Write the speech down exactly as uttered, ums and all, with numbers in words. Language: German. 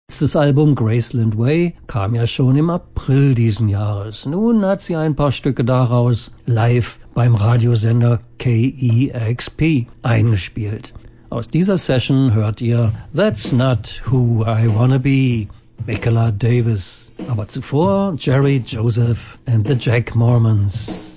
Das Album Graceland Way kam ja schon im April diesen Jahres. Nun hat sie ein paar Stücke daraus live beim Radiosender K E X P eingespielt. Aus dieser Session hört ihr That's Not Who I Wanna Be, Michaela Davis. Aber zuvor Jerry Joseph and the Jack Mormons.